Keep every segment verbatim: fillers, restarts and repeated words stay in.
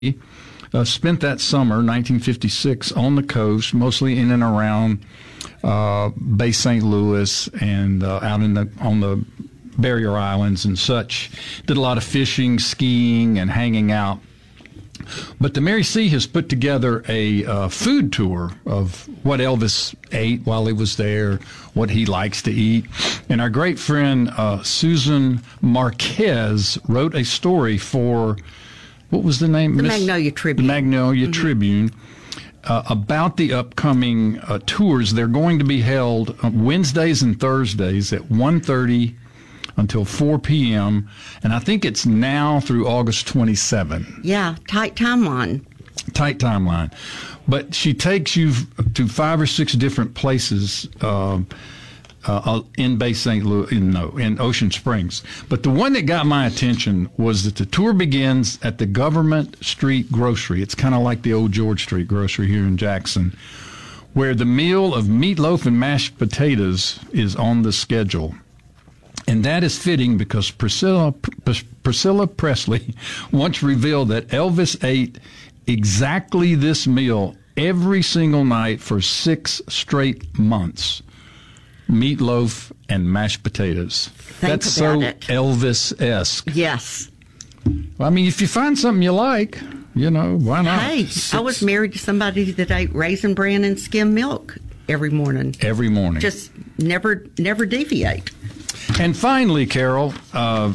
uh, spent that summer, nineteen fifty-six, on the coast, mostly in and around uh, Bay Saint Louis and uh, out in the on the barrier islands and such. Did a lot of fishing, skiing, and hanging out. But the Mary C. has put together a uh, food tour of what Elvis ate while he was there, what he likes to eat. And our great friend uh, Susan Marquez wrote a story for, what was the name? The Miss, Magnolia Tribune. The Magnolia mm-hmm. Tribune. Uh, about the upcoming uh, tours. They're going to be held on Wednesdays and Thursdays at one thirty until four p.m., and I think it's now through August twenty-seventh. Yeah, tight timeline. Tight timeline. But she takes you to five or six different places uh, uh, in Bay Saint Louis, in, no, in Ocean Springs. But the one that got my attention was that the tour begins at the Government Street Grocery. It's kind of like the old George Street Grocery here in Jackson, where the meal of meatloaf and mashed potatoes is on the schedule. And that is fitting because Priscilla, Priscilla Presley once revealed that Elvis ate exactly this meal every single night for six straight months. Meatloaf and mashed potatoes. Think That's about so it. Elvis-esque. Yes. Well, I mean, if you find something you like, you know, why not? Hey, Six, I was married to somebody that ate Raisin Bran and skim milk every morning. every morning. Just never, never deviate. And finally, Carol, uh,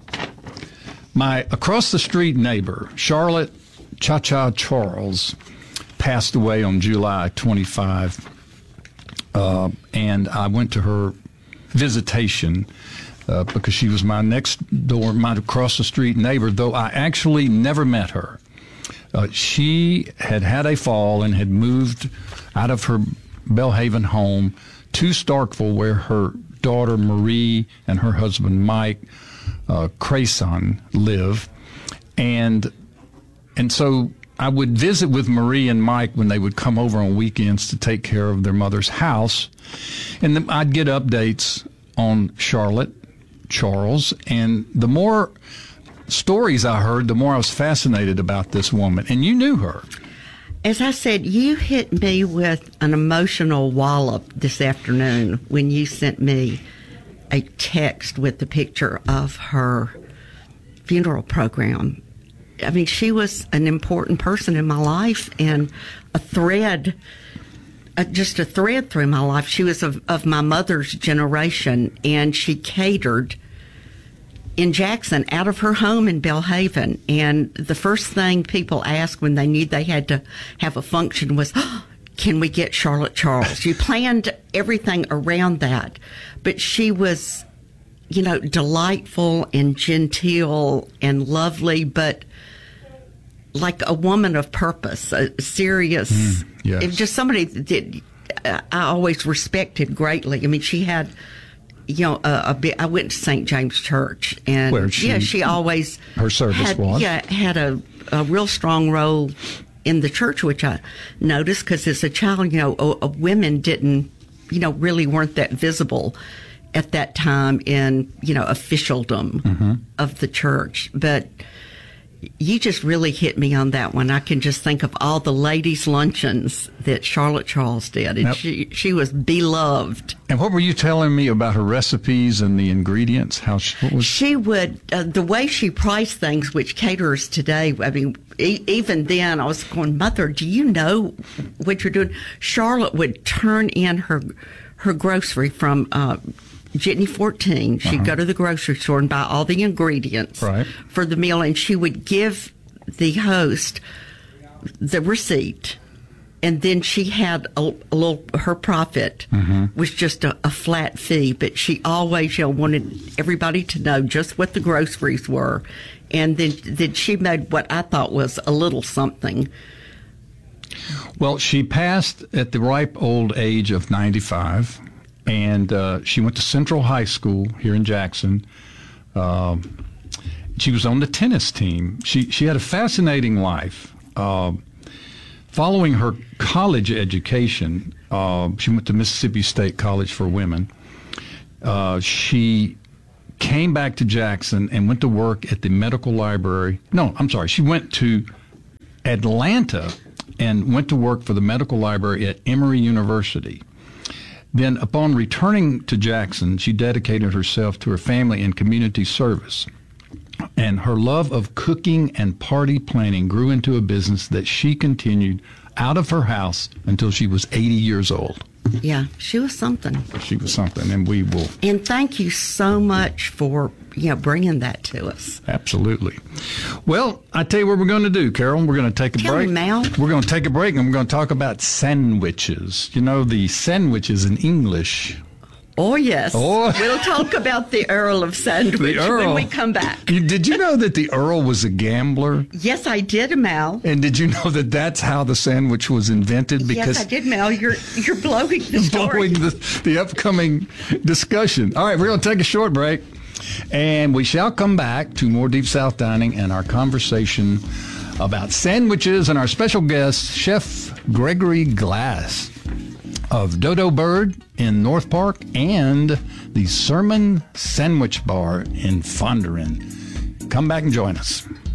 my across-the-street neighbor, Charlotte Cha-Cha Charles, passed away on July twenty-fifth, uh, and I went to her visitation uh, because she was my next door, my across-the-street neighbor, though I actually never met her. Uh, she had had a fall and had moved out of her Belhaven home to Starkville, where her daughter Marie and her husband Mike uh, Crayson live, and and so I would visit with Marie and Mike when they would come over on weekends to take care of their mother's house, and then I'd get updates on Charlotte Charles, and the more stories I heard, the more I was fascinated about this woman. And you knew her. As I said, you hit me with an emotional wallop this afternoon when you sent me a text with the picture of her funeral program. I mean, she was an important person in my life and a thread, uh, just a thread through my life. She was of, of my mother's generation, and she catered in Jackson out of her home in Belhaven. And the first thing people asked when they knew they had to have a function was, oh, can we get Charlotte Charles? You planned everything around that. But she was, you know, delightful and genteel and lovely, but like a woman of purpose, a serious, mm, yes. it was just somebody that I always respected greatly. I mean, she had, you know, a, a bit, I went to Saint James Church, and Where she, yeah, she always her service had, was yeah, had a, a real strong role in the church, which I noticed because as a child, you know, a, a women didn't, you know, really weren't that visible at that time in, you know, officialdom mm-hmm. of the church. But you just really hit me on that one. I can just think of all the ladies' luncheons that Charlotte Charles did, and yep. she she was beloved. And what were you telling me about her recipes and the ingredients? How she, what was she would uh, the way she priced things, which caterers today. I mean, e- even then, I was going, Mother, do you know what you're doing? Charlotte would turn in her her grocery from Uh, Jitney fourteen, she'd uh-huh. go to the grocery store and buy all the ingredients right. for the meal, and she would give the host the receipt, and then she had a, a little, her profit mm-hmm. was just a, a flat fee, but she always, you know, wanted everybody to know just what the groceries were, and then, then she made what I thought was a little something. Well, she passed at the ripe old age of ninety-five. And uh, she went to Central High School here in Jackson. Uh, she was on the tennis team. She she had a fascinating life. Uh, following her college education, uh, she went to Mississippi State College for Women. Uh, she came back to Jackson and went to work at the medical library. No, I'm sorry. She went to Atlanta and went to work for the medical library at Emory University. Then, upon returning to Jackson, she dedicated herself to her family and community service. And her love of cooking and party planning grew into a business that she continued out of her house until she was eighty years old. Yeah, she was something. She was something, and we will. And thank you so much for, you know, bringing that to us. Absolutely. Well, I tell you what we're going to do, Carol. We're going to take a Tell break. me, Mal. We're going to take a break, and we're going to talk about sandwiches. You know, the sandwiches in English. Oh, yes. Oh. We'll talk about the Earl of Sandwich The Earl. when we come back. You, did you know that the Earl was a gambler? Yes, I did, Mal. And did you know that that's how the sandwich was invented? Because Yes, I did, Mal. You're you're blowing the story. blowing the, the upcoming discussion. All right, we're going to take a short break, and we shall come back to more Deep South Dining and our conversation about sandwiches and our special guest, Chef Gregory Glass of Dodo Bird in North Park and the Sermon Sandwich Bar in Fondren. Come back and join us.